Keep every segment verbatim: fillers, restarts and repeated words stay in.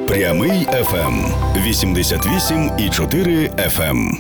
Прямий еф ем вісімдесят вісім і чотири еф ем.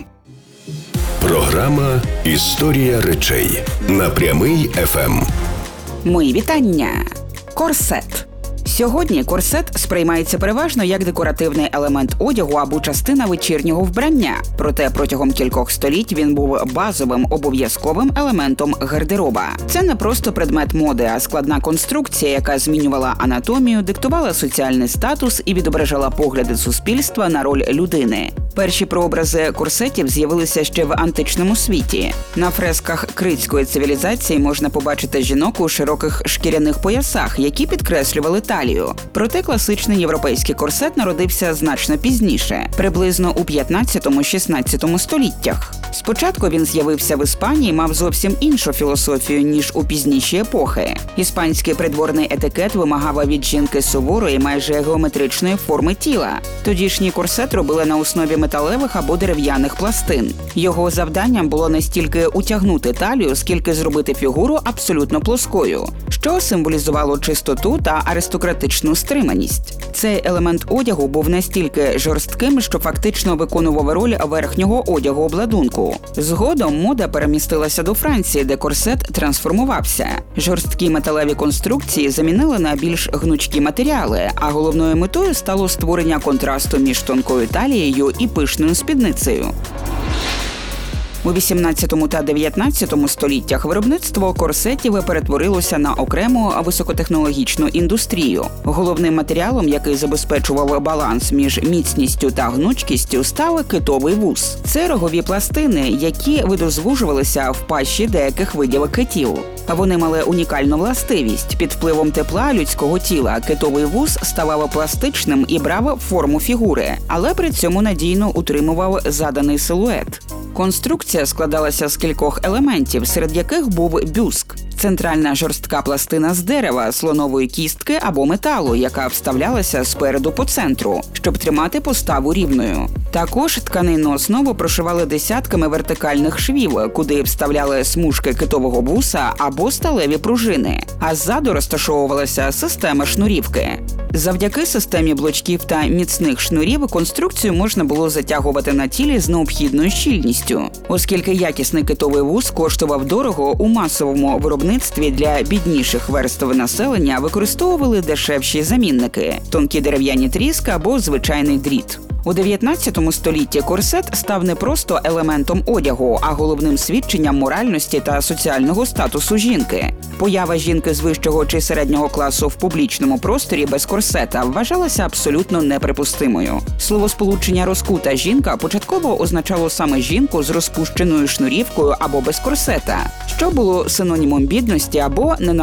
Програма «Історія речей» на Прямий еф ем. Мої вітання! Корсет. Сьогодні корсет сприймається переважно як декоративний елемент одягу або частина вечірнього вбрання. Проте протягом кількох століть він був базовим, обов'язковим елементом гардероба. Це не просто предмет моди, а складна конструкція, яка змінювала анатомію, диктувала соціальний статус і відображала погляди суспільства на роль людини. Перші прообрази корсетів з'явилися ще в античному світі. На фресках критської цивілізації можна побачити жінок у широких шкіряних поясах, які підкреслювали талію. Проте класичний європейський корсет народився значно пізніше, приблизно у п'ятнадцятому-шістнадцятому століттях. Спочатку він з'явився в Іспанії, мав зовсім іншу філософію, ніж у пізніші епохи. Іспанський придворний етикет вимагав від жінки суворої, майже геометричної форми тіла. Тодішній корсет робили на основі металевих або дерев'яних пластин. Його завданням було не стільки утягнути талію, скільки зробити фігуру абсолютно плоскою, що символізувало чистоту та аристократичну стриманість. Цей елемент одягу був настільки жорстким, що фактично виконував роль верхнього одягу обладунку. Згодом мода перемістилася до Франції, де корсет трансформувався. Жорсткі металеві конструкції замінили на більш гнучкі матеріали, а головною метою стало створення контрасту між тонкою талією і пишною спідницею. У вісімнадцятому та дев'ятнадцятому століттях виробництво корсетів перетворилося на окрему високотехнологічну індустрію. Головним матеріалом, який забезпечував баланс між міцністю та гнучкістю, став китовий вус. Це рогові пластини, які видозвужувалися в пащі деяких видів китів. Вони мали унікальну властивість. Під впливом тепла людського тіла китовий вус ставав пластичним і брав форму фігури, але при цьому надійно утримував заданий силует. Конструкція складалася з кількох елементів, серед яких був бюст – центральна жорстка пластина з дерева, слонової кістки або металу, яка вставлялася спереду по центру, щоб тримати поставу рівною. Також тканинну основу прошивали десятками вертикальних швів, куди вставляли смужки китового вуса або сталеві пружини, а ззаду розташовувалася система шнурівки. Завдяки системі блочків та міцних шнурів конструкцію можна було затягувати на тілі з необхідною щільністю. Оскільки якісний китовий вус коштував дорого, у масовому виробництві для бідніших верств населення використовували дешевші замінники – тонкі дерев'яні тріски або звичайний дріт. У дев'ятнадцятому столітті корсет став не просто елементом одягу, а головним свідченням моральності та соціального статусу жінки. Поява жінки з вищого чи середнього класу в публічному просторі без корсета вважалася абсолютно неприпустимою. Словосполучення «розкута жінка» початково означало саме жінку з розпущеною шнурівкою або без корсета, що було синонімом бідності або неналежності